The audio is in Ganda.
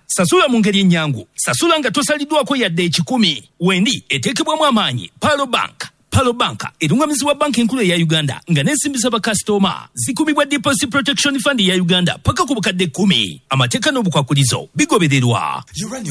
Sasula mu ngeri ennyangu. Sasula nga tosaliddwako yadde ekikumi. Wendi eteekebwamu amaanyi. Palo Bank erungamizibwa banki enkulu ya Uganda nga n'ensimbisa bakasitoma zikubibwa Deposit Protection Fund ya Uganda paka ku bukadde 10. Amateeka n'obukwakulizo bigobererwa.